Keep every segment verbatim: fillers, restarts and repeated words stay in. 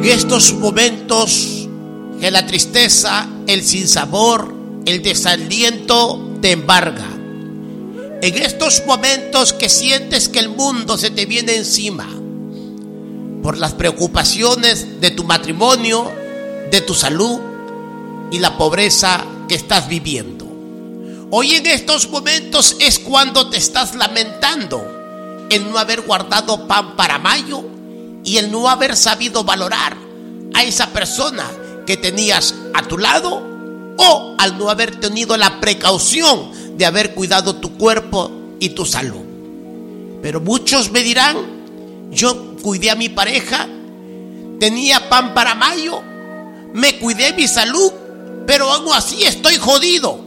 estos momentos que la tristeza, el sinsabor, el desaliento te embarga, en estos momentos que sientes que el mundo se te viene encima por las preocupaciones de tu matrimonio, de tu salud y la pobreza que estás viviendo. Hoy en estos momentos es cuando te estás lamentando el no haber guardado pan para mayo y el no haber sabido valorar a esa persona que tenías a tu lado, o al no haber tenido la precaución de haber cuidado tu cuerpo y tu salud. Pero muchos me dirán: yo cuidé a mi pareja, tenía pan para mayo, me cuidé mi salud, pero aún así estoy jodido.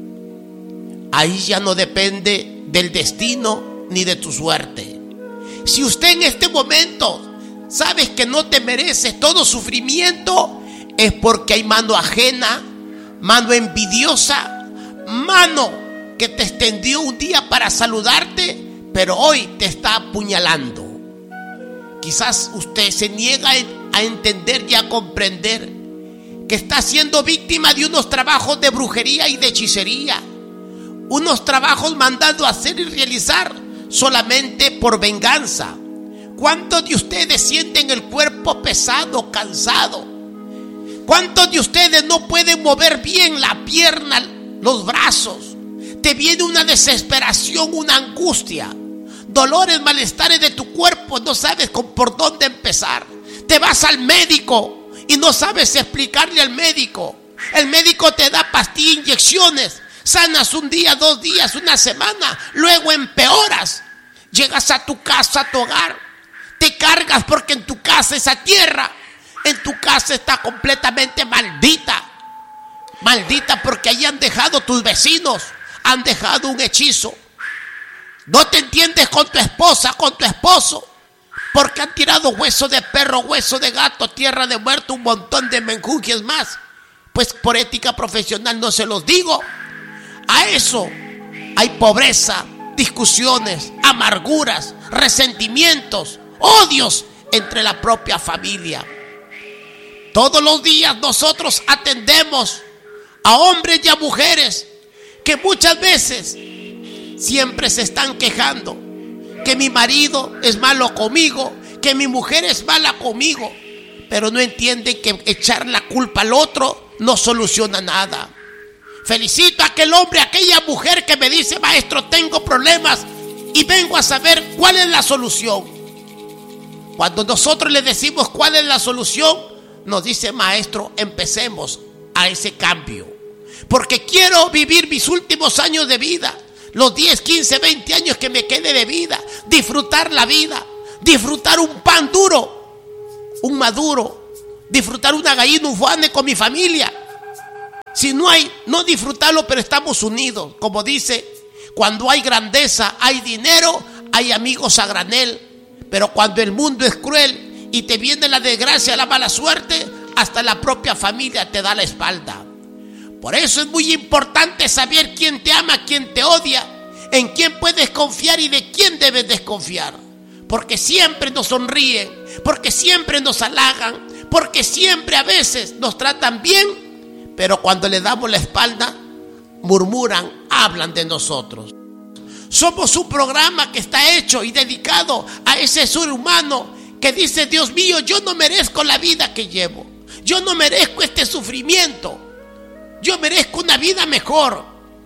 Ahí ya no depende del destino ni de tu suerte. Si usted en este momento sabes que no te mereces todo sufrimiento, es porque hay mano ajena, mano envidiosa, mano que te extendió un día para saludarte, pero hoy te está apuñalando. Quizás usted se niega a entender y a comprender que está siendo víctima de unos trabajos de brujería y de hechicería, unos trabajos mandados a hacer y realizar solamente por venganza. ¿Cuántos de ustedes sienten el cuerpo pesado, cansado? ¿Cuántos de ustedes no pueden mover bien la pierna, los brazos? Te viene una desesperación, una angustia, dolores, malestares de tu cuerpo, no sabes por dónde empezar. Te vas al médico y no sabes explicarle al médico. El médico te da pastillas, inyecciones, sanas un día, dos días, una semana, luego empeoras. Llegas a tu casa, a tu hogar, te cargas porque en tu casa esa tierra, en tu casa está completamente maldita. Maldita porque allí han dejado tus vecinos, han dejado un hechizo. No te entiendes con tu esposa, con tu esposo, porque han tirado hueso de perro, hueso de gato, tierra de muerto, un montón de menjunjes más. Pues por ética profesional no se los digo. A eso hay pobreza, discusiones, amarguras, resentimientos, odios entre la propia familia. Todos los días nosotros atendemos a hombres y a mujeres que muchas veces siempre se están quejando que mi marido es malo conmigo, que mi mujer es mala conmigo, pero no entienden que echar la culpa al otro no soluciona nada. Felicito a aquel hombre, a aquella mujer que me dice: maestro, tengo problemas y vengo a saber cuál es la solución. Cuando nosotros le decimos cuál es la solución, nos dice: maestro, empecemos a ese cambio, porque quiero vivir mis últimos años de vida, los diez, quince, veinte años que me quede de vida, disfrutar la vida, disfrutar un pan duro, un maduro, disfrutar una gallina, un fuane con mi familia. Si no hay, no disfrutarlo, pero estamos unidos. Como dice, cuando hay grandeza, hay dinero, hay amigos a granel. Pero cuando el mundo es cruel y te viene la desgracia, la mala suerte, hasta la propia familia te da la espalda. Por eso es muy importante saber quién te ama, quién te odia, en quién puedes confiar y de quién debes desconfiar. Porque siempre nos sonríen, porque siempre nos halagan, porque siempre a veces nos tratan bien, pero cuando le damos la espalda, murmuran, hablan de nosotros. Somos un programa que está hecho y dedicado a ese ser humano que dice: Dios mío, yo no merezco la vida que llevo, yo no merezco este sufrimiento, yo merezco una vida mejor.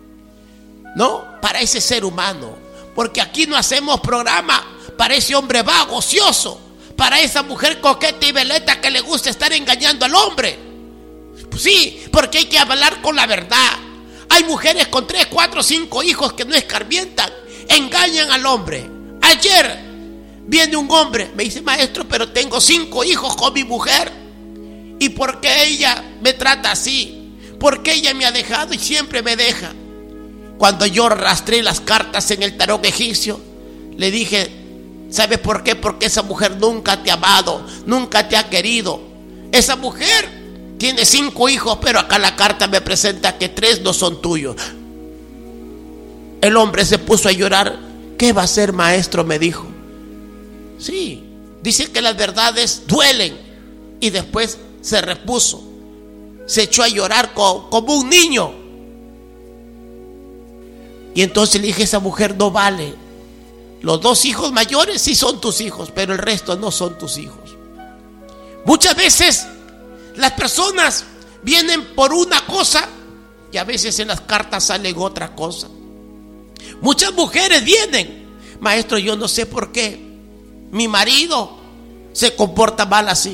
No, para ese ser humano, porque aquí no hacemos programa para ese hombre vago, ocioso, para esa mujer coqueta y veleta que le gusta estar engañando al hombre. Pues sí, porque hay que hablar con la verdad. Hay mujeres con tres, cuatro, cinco hijos que no escarmientan, engañan al hombre. Ayer viene un hombre, me dice: maestro, pero tengo cinco hijos con mi mujer, ¿y por qué ella me trata así? ¿Por qué ella me ha dejado y siempre me deja? Cuando yo arrastré las cartas en el tarot egipcio, le dije: ¿sabes por qué? Porque esa mujer nunca te ha amado, nunca te ha querido. Esa mujer tiene cinco hijos, pero acá la carta me presenta que tres no son tuyos. El hombre se puso a llorar. ¿Qué va a hacer, maestro?, me dijo. Sí, dice que las verdades duelen, y después se repuso. Se echó a llorar como, como un niño. Y entonces le dije, esa mujer no vale. Los dos hijos mayores sí son tus hijos, pero el resto no son tus hijos. Muchas veces las personas vienen por una cosa y a veces en las cartas salen otra cosa. Muchas mujeres vienen, maestro, yo no sé por qué mi marido se comporta mal así.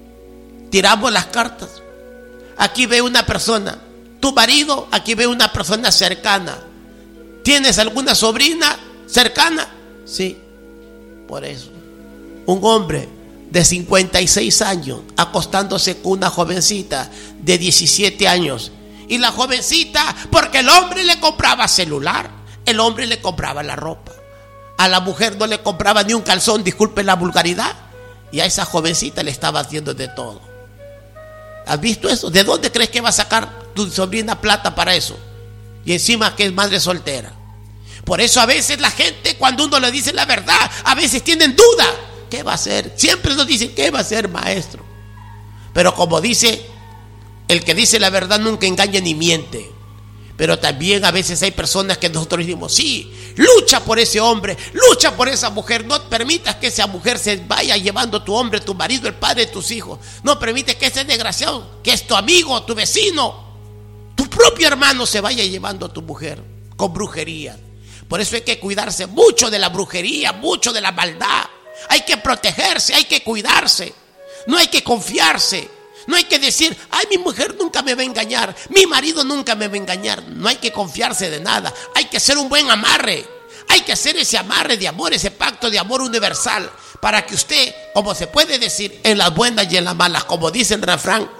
Tiramos las cartas. Aquí ve una persona, tu marido, aquí ve una persona cercana. ¿Tienes alguna sobrina cercana? Sí, por eso. Un hombre de cincuenta y seis años acostándose con una jovencita de diecisiete años. Y la jovencita, porque el hombre le compraba celular, el hombre le compraba la ropa. A la mujer no le compraba ni un calzón, disculpe la vulgaridad. Y a esa jovencita le estaba haciendo de todo. ¿Has visto eso? ¿De dónde crees que va a sacar tu sobrina plata para eso? Y encima que es madre soltera. Por eso a veces la gente, cuando uno le dice la verdad, a veces tienen duda. ¿Qué va a hacer? Siempre nos dicen, ¿qué va a hacer, maestro? Pero como dice, el que dice la verdad nunca engaña ni miente. Pero también a veces hay personas que nosotros decimos, sí, lucha por ese hombre, lucha por esa mujer. No permitas que esa mujer se vaya llevando a tu hombre, tu marido, el padre de tus hijos. No permites que ese desgraciado, que es tu amigo, tu vecino, tu propio hermano, se vaya llevando a tu mujer con brujería. Por eso hay que cuidarse mucho de la brujería, mucho de la maldad. Hay que protegerse, hay que cuidarse. No hay que confiarse. No hay que decir, ay, mi mujer nunca me va a engañar, mi marido nunca me va a engañar. No hay que confiarse de nada. Hay que hacer un buen amarre. Hay que hacer ese amarre de amor, ese pacto de amor universal, para que usted, como se puede decir, en las buenas y en las malas, como dice el refrán,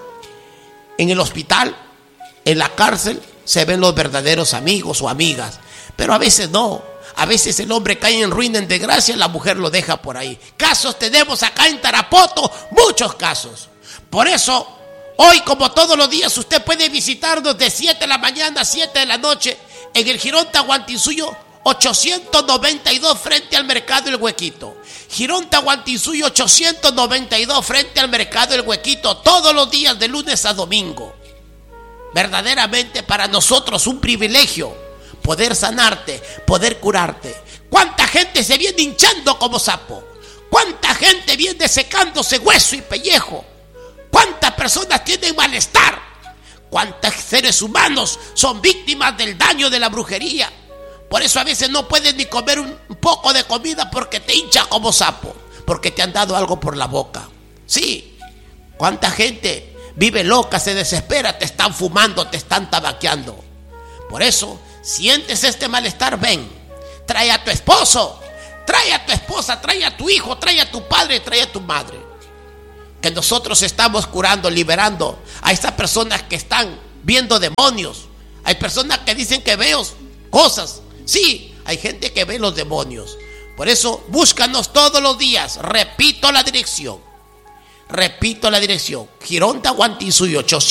en el hospital, en la cárcel, se ven los verdaderos amigos o amigas. Pero a veces no. A veces el hombre cae en ruina, en desgracia, la mujer lo deja por ahí. Casos tenemos acá en Tarapoto, muchos casos. Por eso, hoy como todos los días, usted puede visitarnos de siete de la mañana a siete de la noche en el Jirón Tahuantinsuyo ochocientos noventa y dos frente al Mercado El Huequito. Jirón Tahuantinsuyo ochocientos noventa y dos frente al Mercado El Huequito, todos los días de lunes a domingo. Verdaderamente para nosotros un privilegio poder sanarte, poder curarte. ¿Cuánta gente se viene hinchando como sapo? ¿Cuánta gente viene secándose hueso y pellejo? ¿Cuántas personas tienen malestar? ¿Cuántos seres humanos son víctimas del daño de la brujería? Por eso a veces no puedes ni comer un poco de comida porque te hincha como sapo, porque te han dado algo por la boca. Sí, ¿cuánta gente vive loca, se desespera? Te están fumando, te están tabaqueando. Por eso, sientes este malestar, ven, trae a tu esposo, trae a tu esposa, trae a tu hijo, trae a tu padre, trae a tu madre. Que nosotros estamos curando, liberando a estas personas que están viendo demonios. Hay personas que dicen que veo cosas. Sí, hay gente que ve los demonios. Por eso, búscanos todos los días. Repito la dirección. Repito la dirección. Jirón Tahuantinsuyo ochocientos